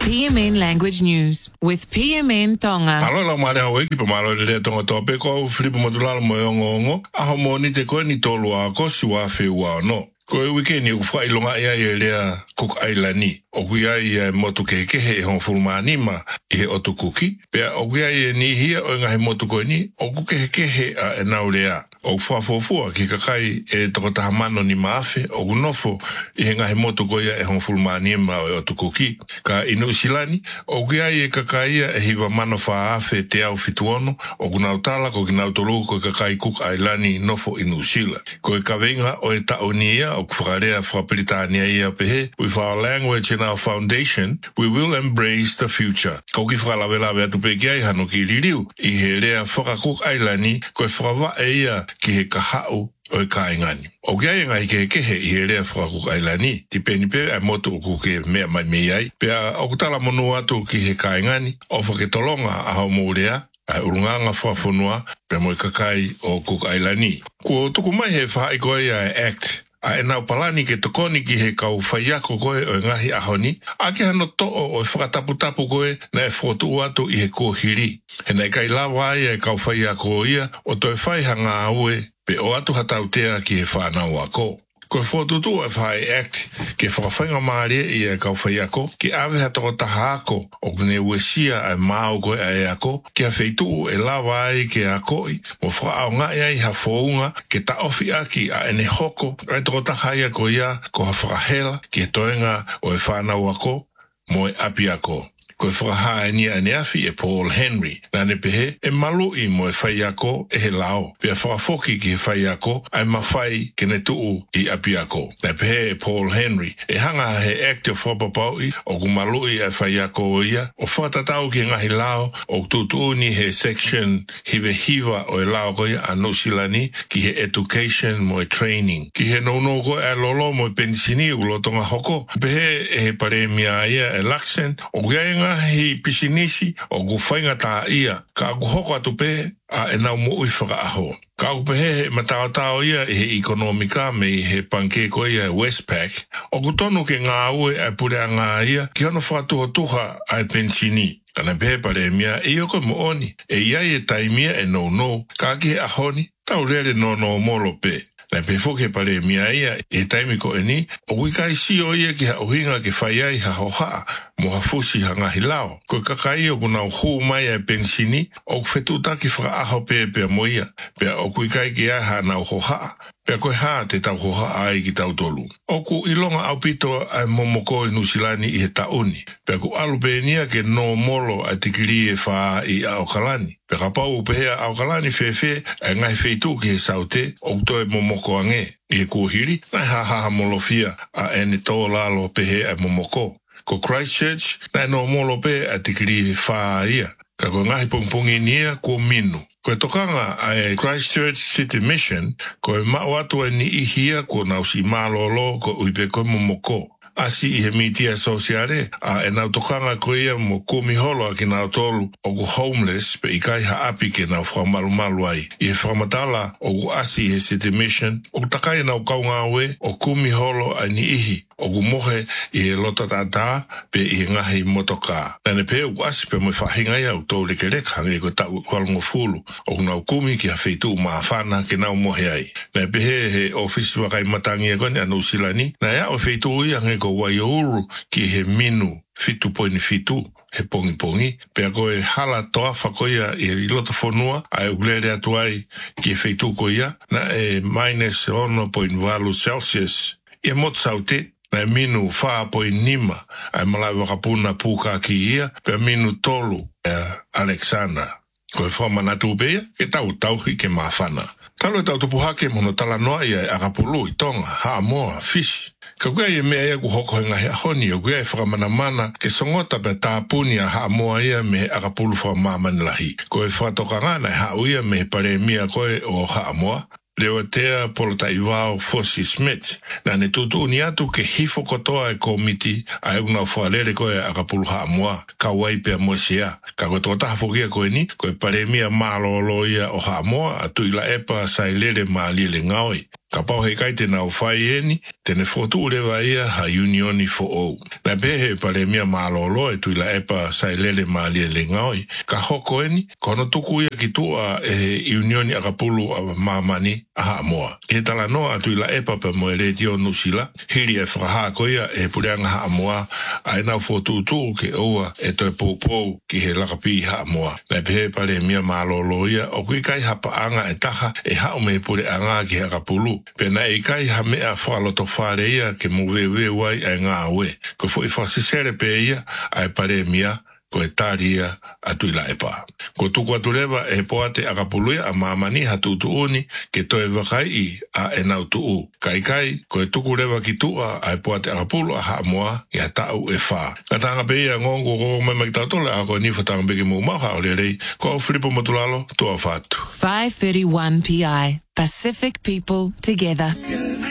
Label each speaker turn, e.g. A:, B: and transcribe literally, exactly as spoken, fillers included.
A: P M N Language News with P M N Tonga.
B: Alo la mare hawe ki pa malo le tonga tope ko Filipo Madulala mo yongo aho mo ni te ko ni tolu a ko si wa fe wa no. Ko e weekend ni ufa ilonga ia ia lea Cook Island o kuia ia motu ke ke he hon fulmani ma e otu kuki pe o kuia ia ni hia o nga he motu ko ni o ku ke ke he a na lea o fa fo fo ki ka kai e to ta mano ni mafe o nofo e nga he motu ko ia e hon fulmani ma o otu kuki ka inu silani o kuia ia ka kai e hiva mano fa afe te au fituono o kuna utala ko kina utolu ko ka kai Cook Island nofo inu sila ko e ka venga o e ta onia o kufakarea whapilitania ia pehe. With our language and our foundation, we will embrace the future. Ko ki whakalawelawe atu peki ai hano ki liriu, i he rea whakakuk ailani, ko e whakawa e ia ki he kahau o e kaingani. O kia e ngai ke kehe i he rea whakakuk ailani, ti peni pe a motu o kuke mea mai mei ai, pe a okutala monu atu ki he kaingani, o whaketolonga a hau mo rea, a urunganga whafonua, pe mo i kakai o Cook Island. Ko tuku mai he whaai koe a act, a e nau palani ke tokoni ki he kau whaiako koe o ngahi ahoni, a ke hano to'o o e whakatapu-tapu koe na e whotu atu i he kōhiri. He nei kai lawa ai e kau whaiako ia o toi whaihanga aue pe o atu hatautea ki he whanau ako. Ko whotutu e whai act ke whakawhainga maaria i e kau whaiako ki awe hatoko taha ako o kune uesia ai mao koe a e ako ki a wheitu e lawa ai ke a koi mo whakao ngai ai ha whounga ke ta ofi aki a ene hoko ai toko taha ia ko ia ko ha whakahela ki e toenga o e whanau ako mo e api ako. Ko e whakaha e nia ane afi e Paul Henry. Nā ne pehe, e malu i mo e whai ako e he lao. Pea whakafoki ki he whai ako, ai mawhai ke ne tuu i api ako. Nā pehe e Paul Henry. E hanga he active whapapau i, o ku malu i e whai ako o ia, o whatatau ki ngahi lao, o tutu ni he section hive hiva o e lao ko ia anu silani, ki he education mo e training. Ki he nono ko e lolo mo e pensini u lotonga hoko. Pehe e he paremia ia e laksen, o kuia hi pisinisi o gu whainga tā ia, ka gu hoko atu pe a e nau mo ui whaka aho. Ka gu pehe he matao tao ia e he ekonomika me he panke ko ia e Westpac, o gu tonu ke ngā ue e pure a ngā ia, ki ano whakatuha tuha a e pensini. Kana pehe pare mea e oko mo oni, e iai e taimia e no no, ka ki he ahoni, tau lere no no molo pe. Na pefo ke pare mia ia e taimi ko e ni, o wikai si o ia ki ha uhinga ke whai ai ha hoha, mo ha fusi ha ngahi lao. Ko kakai o kuna uhu mai e pensini, o kwhetu taki whaka aho pe pe mo ia, pe o wikai ki a ha nau hoha, pe koe ha te tau hoha ai ki tau tolu. O ku ilonga au pito ai momoko i nusilani i he tauni, pe ku alu pe nia ke no molo a tikiri e wha i Aukalani. Pe ka pau pehea Aukalani fefe e ngai feitu ki he saute o to e momoko ange i he kuhiri nai hahaha molofia a ene tō lalo pehea e momoko. Ko Christchurch nai no molo pe a tikiri wha ia. Ka ko ngahi pongpongi nia ko minu. Ko e tokanga a Christchurch City Mission ko e mau atu e ni ihia ko nausi malolo ko uipe ko momoko. Asi i he miti asociare, a e nau tokanga ko ia mo kumi holo a ki nau tolu o ku homeless pe i kai ha api ke nau whamalu malu ai. I he whamatala o ku asi i he City Mission, o ku takai nau kaunga aue o kumi holo a ni ihi, o ku mohe i he lota tata pe i he ngahi motoka. Nane pe o ku asi pe mo whahinga ia o tō leke lek hangi ko tau kualungo fulu, o ku nau kumi ki ha wheitu maafana ke nau mohe ai. Nane pe he he ofisi wakai matangi e kone anu silani, na ia o wheitu ia hangi ko Waiuru ki he minu fitu poini fitu he pongi pongi pe ko e hala toa fakoia e loto fonua ai uglere atu ai ki he feitu ko ia na e minus one point five Celsius e mot saute na e minu fa point nima ai malai wakapuna puka ki ia pe minu tolu e Alexandra ko e forma natu bea ke tau tau hi ke mafana talo e tau tupu hake mono tala noa ia e akapulu i tonga ha moa fish. Ka kua ia mea ia ku hoko hinga he ahoni o kua ia whakamana mana ke songota pe tāpuni a haa moa ia me he akapulu whakamamani lahi. Ko e whatoka ngana e hau ia me he pare mia koe o haa moa. Leo tea polota i wao Fosi Smith. Na ne tutu ni atu ke hifo kotoa e komiti a e una whaarere koe a kapulu haa moa. Ka waipea mosia. Ka koe tō tahafokia koe ni, koe paremia mālo loia o haa moa a tuila epa sa ilere maa lile ngaoi. Ka pau hei kai tena o whai eni, tene whotu lewa ia ha unioni fo ou. Na pehe pale mia malolo e tuila epa sailele maalia le ngaoi. Ka hoko eni, kono tuku ia ki tua e unioni akapulu a mamani aha moa. E tala noa tuila epa pe moe le tio nusila, hiri e whakaha koia e pureanga ha moa, a ena whotu tu ke oua e toi poupou ki he lakapi ha moa. Na pehe pale mia malolo ia, o kui kai hapa anga e taha e hao me pure anga ki akapulu. Pena e kai ha mea whaloto whare ia ke muwewe wai ai ngā ue. Ko fo i whasisere pe ia ai pare mia ko e tāria atu i la e pā. Ko tuku atu lewa e poate akapuluia a mamani hatu utuuni ke toe wakai i a e nau tuu. Kai kai ko e tuku lewa ki tua a e poate akapulu a haa moa i a tau e whā. Nga tanga pe ia ngongo koko mai mai tautole a ko ni whatanga beke mu maha o le rei ko au Filipo Matulalo tua whātu.
A: five thirty-one P I Pacific people together.